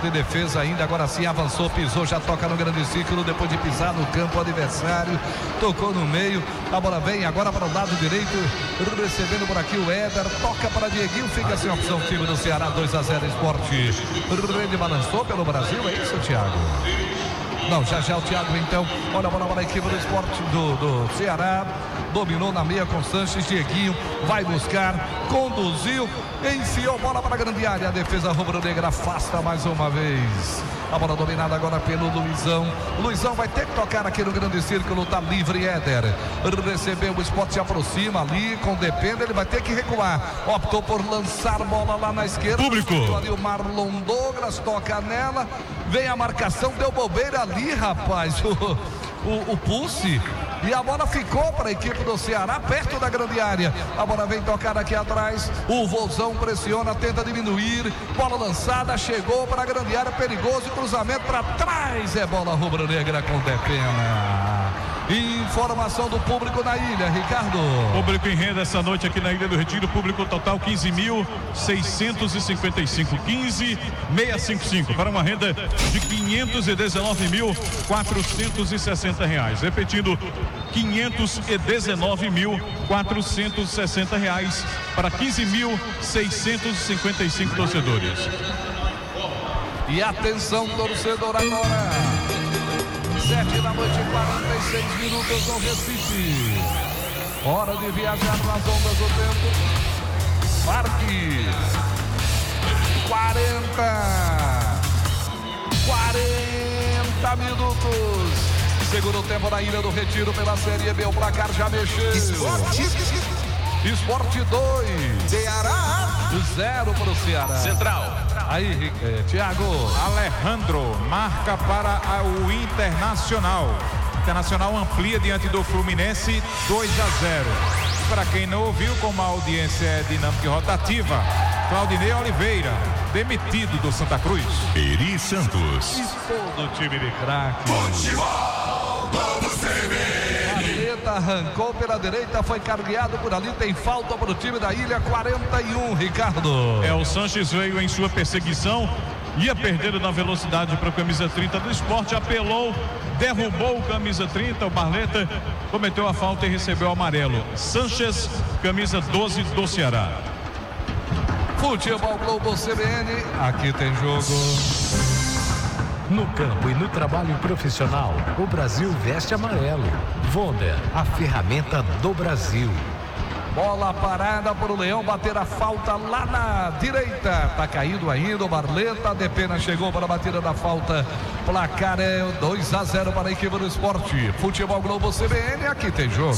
de defesa ainda, agora sim avançou, pisou, já toca no grande círculo, depois de pisar no campo adversário, tocou no meio, a bola vem agora para o lado direito, recebendo por aqui o Éder, toca para Dieguinho, fica sem opção o time do Ceará, 2-0 Esporte. Rede balançou pelo Brasil, é isso, Thiago? Não, já o Thiago então, olha a bola para a equipe do Esporte do Ceará, dominou na meia com Sanches, Dieguinho vai buscar, conduziu, enfiou bola para a grande área, a defesa rubro-negra afasta mais uma vez. A bola dominada agora pelo Luizão vai ter que tocar aqui no grande círculo, tá livre Éder, recebeu, o Sport se aproxima ali, com Dependa, ele vai ter que recuar, optou por lançar bola lá na esquerda, público, ali o Marlon Douglas, toca nela, vem a marcação, deu bobeira ali, rapaz, o Pulse, e a bola ficou para a equipe do Ceará, perto da grande área. A bola vem tocar aqui atrás, o Vozão pressiona, tenta diminuir, bola lançada, chegou para a grande área, perigoso, cruzamento para trás, é bola rubro-negra com Depena. Informação do público na ilha, Ricardo. Público em renda essa noite aqui na Ilha do Retiro, público total 15.655, 15.655, para uma renda de R$519.460. Repetindo, R$519.460 para 15.655 torcedores. E atenção, torcedor, agora 7 da noite, 46 minutos no Recife. Hora de viajar nas ondas do tempo. Marque 40 minutos. Segundo tempo na Ilha do Retiro pela Série B. O placar já mexeu. Esporte 2, Ceará 0 para o Ceará. Central. Aí, Thiago. Alejandro marca para o Internacional. Internacional amplia diante do Fluminense, 2-0. Para quem não ouviu, como a audiência é dinâmica e rotativa, Claudinei Oliveira, demitido do Santa Cruz. Eri Santos. Todo o time de craque. Futebol, vamos ver. Arrancou pela direita, foi carreado por ali, tem falta para o time da Ilha, 41, Ricardo. O Sanches veio em sua perseguição, ia perdendo na velocidade para o camisa 30 do Sport, apelou, derrubou o camisa 30, o Barleta cometeu a falta e recebeu o amarelo. Sanches, camisa 12 do Ceará. Futebol Globo CBN, aqui tem jogo. No campo e no trabalho profissional, o Brasil veste amarelo. Wonder, a ferramenta do Brasil. Bola parada para o Leão bater a falta lá na direita. Tá caído ainda o Barleta. Depena chegou para a batida da falta. Placar é 2-0 para a equipe do Esporte. Futebol Globo CBN, aqui tem jogo.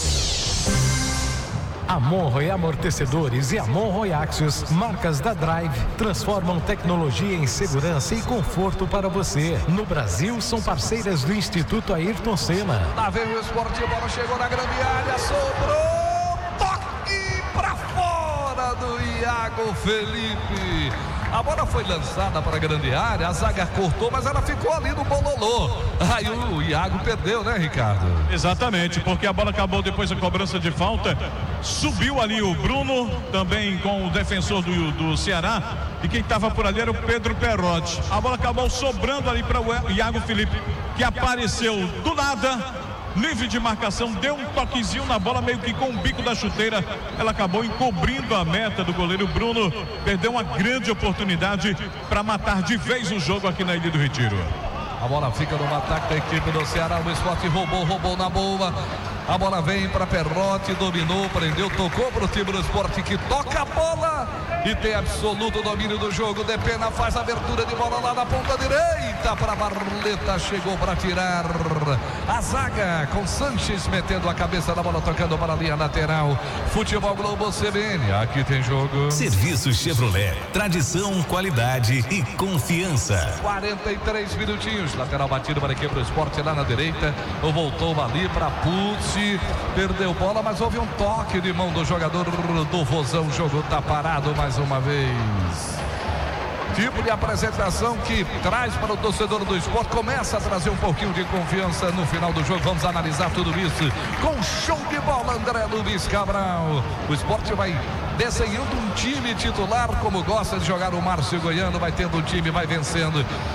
A Monroe Amortecedores e a Monroe Axios, marcas da Drive, transformam tecnologia em segurança e conforto para você. No Brasil, são parceiras do Instituto Ayrton Senna. Lá vem o Esporte, a bola chegou na grande área, sobrou, toque para fora do Iago Felipe. A bola foi lançada para a grande área, a zaga cortou, mas ela ficou ali no bololô. Aí o Iago perdeu, né, Ricardo? Exatamente, porque a bola acabou depois da cobrança de falta. Subiu ali o Bruno, também com o defensor do Ceará. E quem estava por ali era o Pedro Perotti. A bola acabou sobrando ali para o Iago Felipe, que apareceu do nada. Livre de marcação, deu um toquezinho na bola, meio que com o bico da chuteira. Ela acabou encobrindo a meta do goleiro Bruno. Perdeu uma grande oportunidade para matar de vez o jogo aqui na Ilha do Retiro. A bola fica no ataque da equipe do Ceará. O Esporte roubou na boa. A bola vem para Perotti, dominou, prendeu, tocou para o time do Esporte, que toca a bola e tem absoluto domínio do jogo. Depena faz a abertura de bola lá na ponta direita para Barleta, chegou para tirar a zaga com Sanches metendo a cabeça da bola, tocando para a linha lateral. Futebol Globo CBN, aqui tem jogo. Serviço Chevrolet, tradição, qualidade e confiança. 43 minutinhos, lateral batido para a equipe do Esporte lá na direita, voltou ali para Putz, perdeu bola, mas houve um toque de mão do jogador do Vozão. O jogo está parado mais uma vez. Tipo de apresentação que traz para o torcedor do Esporte, começa a trazer um pouquinho de confiança no final do jogo. Vamos analisar tudo isso com show de bola, André Luiz Cabral. O Esporte vai desenhando um time titular como gosta de jogar o Márcio Goiano, vai tendo um time, vai vencendo.